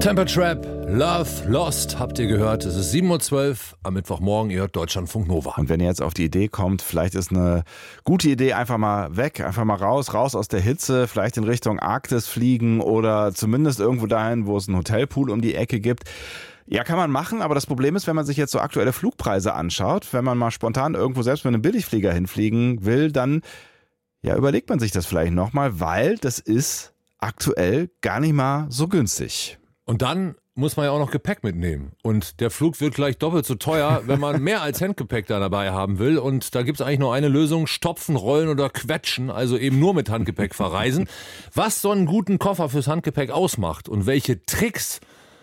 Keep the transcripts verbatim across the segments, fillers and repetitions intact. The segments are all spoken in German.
Temper Trap, Love, Lost, habt ihr gehört. Es ist sieben Uhr zwölf am Mittwochmorgen, ihr hört Deutschlandfunk Nova. Und wenn ihr jetzt auf die Idee kommt, vielleicht ist eine gute Idee, einfach mal weg, einfach mal raus, raus aus der Hitze, vielleicht in Richtung Arktis fliegen oder zumindest irgendwo dahin, wo es einen Hotelpool um die Ecke gibt. Ja, kann man machen, aber das Problem ist, wenn man sich jetzt so aktuelle Flugpreise anschaut, wenn man mal spontan irgendwo selbst mit einem Billigflieger hinfliegen will, dann ja, überlegt man sich das vielleicht nochmal, weil das ist aktuell gar nicht mal so günstig. Und dann muss man ja auch noch Gepäck mitnehmen. Und der Flug wird gleich doppelt so teuer, wenn man mehr als Handgepäck da dabei haben will. Und da gibt es eigentlich nur eine Lösung: stopfen, rollen oder quetschen. Also eben nur mit Handgepäck verreisen. Was so einen guten Koffer fürs Handgepäck ausmacht und welche Tricks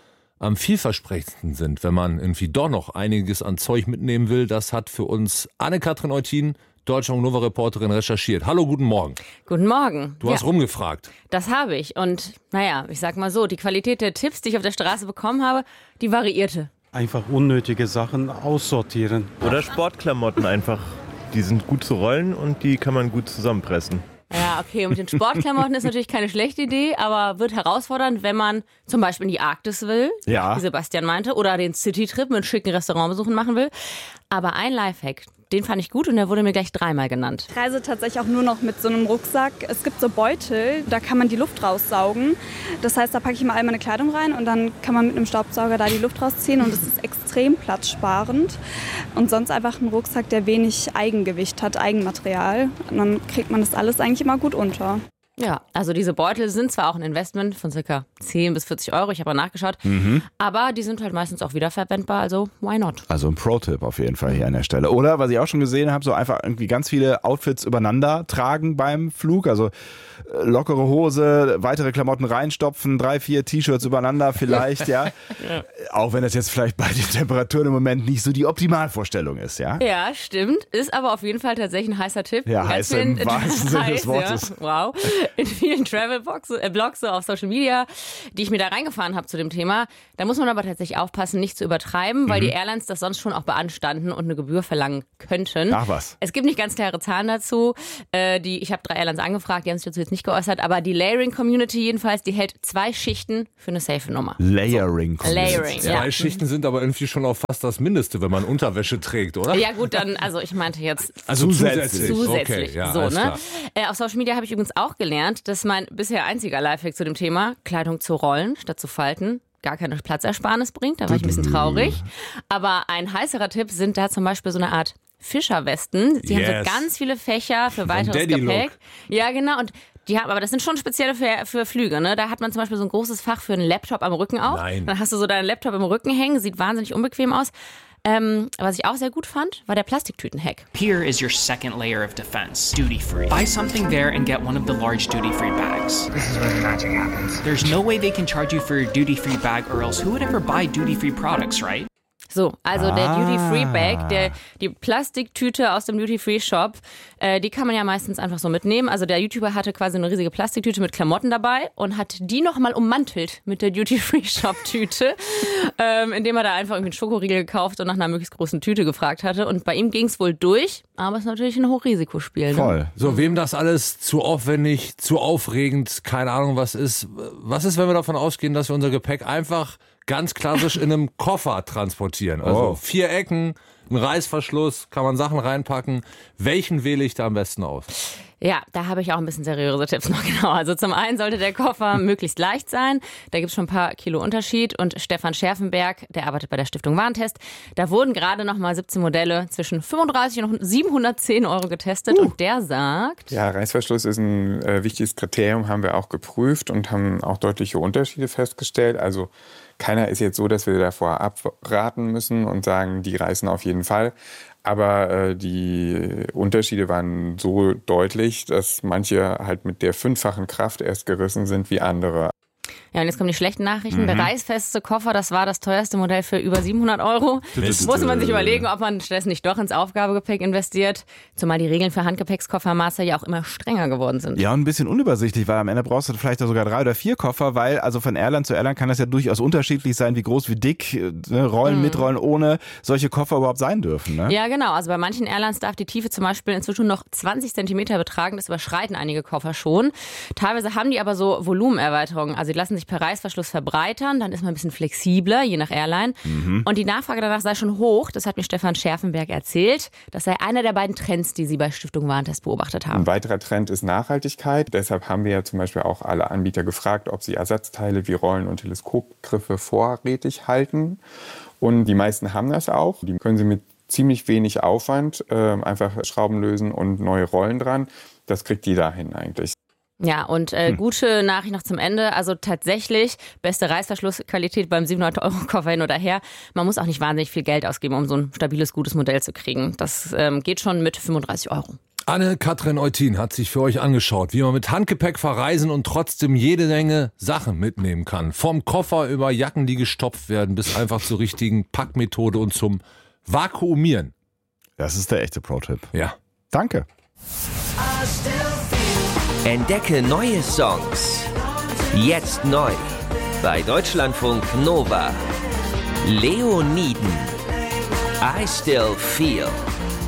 am vielversprechendsten sind, wenn man irgendwie doch noch einiges an Zeug mitnehmen will, das hat für uns Anne-Kathrin Eutin, Deutschlandfunk-Nova-Reporterin, recherchiert. Hallo, guten Morgen. Guten Morgen. Du hast ja rumgefragt. Das habe ich. Und naja, ich sag mal so, die Qualität der Tipps, die ich auf der Straße bekommen habe, die variierte. Einfach unnötige Sachen aussortieren. Oder Sportklamotten einfach. Die sind gut zu rollen und die kann man gut zusammenpressen. Ja, okay, mit den Sportklamotten ist natürlich keine schlechte Idee, aber wird herausfordernd, wenn man zum Beispiel in die Arktis will, ja. wie Sebastian meinte, oder den Citytrip mit schicken Restaurantbesuchen machen will. Aber ein Lifehack, den fand ich gut und der wurde mir gleich dreimal genannt. Ich reise tatsächlich auch nur noch mit so einem Rucksack. Es gibt so Beutel, da kann man die Luft raussaugen. Das heißt, da packe ich mal all meine Kleidung rein und dann kann man mit einem Staubsauger da die Luft rausziehen und es ist extrem platzsparend. Und sonst einfach ein Rucksack, der wenig Eigengewicht hat, Eigenmaterial. Und dann kriegt man das alles eigentlich immer gut unter. Ja, also diese Beutel sind zwar auch ein Investment von ca. zehn bis vierzig Euro, ich habe mal nachgeschaut, Mhm. aber die sind halt meistens auch wiederverwendbar, also why not? Also ein Pro-Tipp auf jeden Fall hier an der Stelle. Oder, was ich auch schon gesehen habe, so einfach irgendwie ganz viele Outfits übereinander tragen beim Flug. Also äh, lockere Hose, weitere Klamotten reinstopfen, drei, vier T-Shirts übereinander vielleicht, ja. ja. Auch wenn das jetzt vielleicht bei den Temperaturen im Moment nicht so die Optimalvorstellung ist, ja. Ja, stimmt. Ist aber auf jeden Fall tatsächlich ein heißer Tipp. Ja, heiß im wahrsten Sinne des Wortes. Ja. Wow. In vielen Travel-Blogs äh, Blogs, so auf Social Media, die ich mir da reingefahren habe zu dem Thema. Da muss man aber tatsächlich aufpassen, nicht zu übertreiben, weil mhm. die Airlines das sonst schon auch beanstanden und eine Gebühr verlangen könnten. Ach was. Es gibt nicht ganz klare Zahlen dazu. Äh, die, ich habe drei Airlines angefragt, die haben sich dazu jetzt nicht geäußert, aber die Layering-Community jedenfalls, die hält zwei Schichten für eine safe Nummer. Layering-Community. Layering, Zwei ja. Schichten sind aber irgendwie schon auch fast das Mindeste, wenn man Unterwäsche trägt, oder? Ja gut, dann, also ich meinte jetzt also zusätzlich. Zusätzlich. Okay, ja, so, ne? Klar. Äh, auf Social Media habe ich übrigens auch gelernt, dass mein bisher einziger Lifehack zu dem Thema, Kleidung zu rollen statt zu falten, gar keine Platzersparnis bringt. Da war ich ein bisschen traurig. Aber ein heißerer Tipp sind da zum Beispiel so eine Art Fischerwesten. Sie yes. haben so ganz viele Fächer für weiteres Gepäck. Ja, genau. Und die haben, aber das sind schon spezielle für, für Flüge, ne? Da hat man zum Beispiel so ein großes Fach für einen Laptop am Rücken auch. Nein. Dann hast du so deinen Laptop im Rücken hängen, sieht wahnsinnig unbequem aus. Ähm, was ich auch sehr gut fand, war der Plastiktüten-Hack. Here is your second layer of defense. Duty free. Buy something there and get one of the large duty free bags. This is where the magic happens. There's no way they can charge you for your duty free bag, or else who would ever buy duty free products, right? So, also ah. der Duty-Free-Bag, der, die Plastiktüte aus dem Duty-Free-Shop, äh, die kann man ja meistens einfach so mitnehmen. Also der YouTuber hatte quasi eine riesige Plastiktüte mit Klamotten dabei und hat die nochmal ummantelt mit der Duty-Free-Shop-Tüte, ähm, indem er da einfach irgendwie einen Schokoriegel gekauft und nach einer möglichst großen Tüte gefragt hatte. Und bei ihm ging es wohl durch, aber es ist natürlich ein Hochrisikospiel. Ne? Voll. So, wem das alles zu aufwendig, zu aufregend, keine Ahnung was ist. Was ist, wenn wir davon ausgehen, dass wir unser Gepäck einfach ganz klassisch in einem Koffer transportieren? Also oh. vier Ecken, ein Reißverschluss, kann man Sachen reinpacken. Welchen wähle ich da am besten aus? Ja, da habe ich auch ein bisschen seriöse Tipps noch genau. Also zum einen sollte der Koffer möglichst leicht sein. Da gibt es schon ein paar Kilo Unterschied. Und Stefan Scherfenberg, der arbeitet bei der Stiftung Warentest, da wurden gerade noch mal siebzehn Modelle zwischen fünfunddreißig und siebenhundertzehn Euro getestet. Uh. Und der sagt... Ja, Reißverschluss ist ein äh, wichtiges Kriterium, haben wir auch geprüft und haben auch deutliche Unterschiede festgestellt. Also keiner ist jetzt so, dass wir davor abraten müssen und sagen, die reißen auf jeden Fall. Aber äh, die Unterschiede waren so deutlich, dass manche halt mit der fünffachen Kraft erst gerissen sind wie andere. Ja, und jetzt kommen die schlechten Nachrichten. Mhm. Der reißfeste Koffer, das war das teuerste Modell für über siebenhundert Euro. Jetzt muss man sich überlegen, ob man stattdessen nicht doch ins Aufgabegepäck investiert. Zumal die Regeln für Handgepäckskoffermaße ja auch immer strenger geworden sind. Ja, und ein bisschen unübersichtlich, weil am Ende brauchst du vielleicht sogar drei oder vier Koffer, weil also von Airline zu Airline kann das ja durchaus unterschiedlich sein, wie groß, wie dick, ne, Rollen, mhm. mitrollen, ohne solche Koffer überhaupt sein dürfen. Ne? Ja, genau. Also bei manchen Airlines darf die Tiefe zum Beispiel inzwischen noch zwanzig Zentimeter betragen. Das überschreiten einige Koffer schon. Teilweise haben die aber so Volumenerweiterungen. Also die lassen sich sich per Reißverschluss verbreitern, dann ist man ein bisschen flexibler, je nach Airline. Mhm. Und die Nachfrage danach sei schon hoch, das hat mir Stefan Scherfenberg erzählt. Das sei einer der beiden Trends, die sie bei Stiftung Warentest beobachtet haben. Ein weiterer Trend ist Nachhaltigkeit. Deshalb haben wir ja zum Beispiel auch alle Anbieter gefragt, ob sie Ersatzteile wie Rollen und Teleskopgriffe vorrätig halten. Und die meisten haben das auch. Die können sie mit ziemlich wenig Aufwand äh, einfach Schrauben lösen und neue Rollen dran. Das kriegt jeder hin eigentlich. Ja, und äh, Hm. gute Nachricht noch zum Ende. Also tatsächlich, beste Reißverschlussqualität beim siebenhundert Euro Koffer hin oder her. Man muss auch nicht wahnsinnig viel Geld ausgeben, um so ein stabiles, gutes Modell zu kriegen. Das ähm, geht schon mit fünfunddreißig Euro. Anne-Kathrin Eutin hat sich für euch angeschaut, wie man mit Handgepäck verreisen und trotzdem jede Menge Sachen mitnehmen kann. Vom Koffer über Jacken, die gestopft werden, bis einfach zur richtigen Packmethode und zum Vakuumieren. Das ist der echte Pro-Tipp. Ja. Danke. Entdecke neue Songs. Jetzt neu. Bei Deutschlandfunk Nova. Leoniden. I Still Feel.